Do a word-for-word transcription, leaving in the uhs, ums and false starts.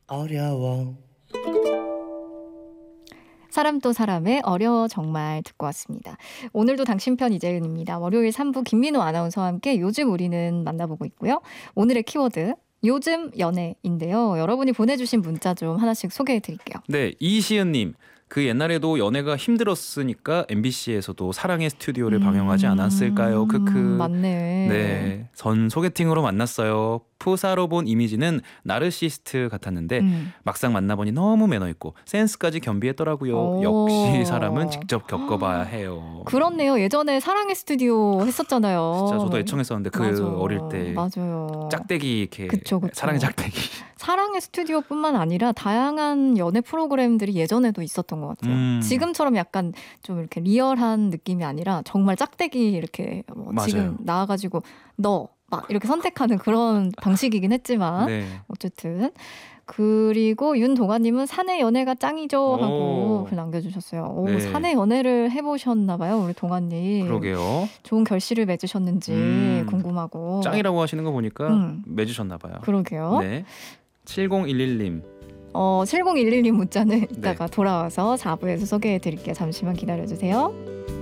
어려워. 사람 또 사람의 어려워 정말 듣고 왔습니다. 오늘도 당신 편 이재윤입니다. 월요일 삼 부 김민호 아나운서와 함께 요즘 우리는 만나보고 있고요. 오늘의 키워드 요즘 연애인데요. 여러분이 보내주신 문자 좀 하나씩 소개해드릴게요. 네, 이시은님. 그 옛날에도 연애가 힘들었으니까 엠비씨에서도 사랑의 스튜디오를 음, 방영하지 않았을까요? 크크. 맞네. 네, 전 소개팅으로 만났어요. 프사로 본 이미지는 나르시스트 같았는데 음. 막상 만나보니 너무 매너있고 센스까지 겸비했더라고요. 오. 역시 사람은 직접 겪어봐야 해요. 그렇네요. 예전에 사랑의 스튜디오 했었잖아요. 진짜 저도 애청했었는데 그 맞아. 어릴 때 맞아요. 짝대기 이렇게 그쵸, 그쵸. 사랑의 짝대기. 사랑의 스튜디오뿐만 아니라 다양한 연애 프로그램들이 예전에도 있었던 것 같아요. 음. 지금처럼 약간 좀 이렇게 리얼한 느낌이 아니라 정말 짝대기 이렇게 뭐 맞아요. 지금 나와가지고 너 막 이렇게 선택하는 그런 방식이긴 했지만 네. 어쨌든 그리고 윤동아님은 사내 연애가 짱이죠 하고 오. 글 남겨주셨어요. 오, 네. 사내 연애를 해보셨나 봐요 우리 동아님. 그러게요. 좋은 결실을 맺으셨는지 음. 궁금하고. 짱이라고 하시는 거 보니까 음. 맺으셨나 봐요. 그러게요. 네. 칠공일일님. 어, 칠공일일님 문자는 이따가 돌아와서 사 부에서 소개해드릴게요. 잠시만 기다려주세요.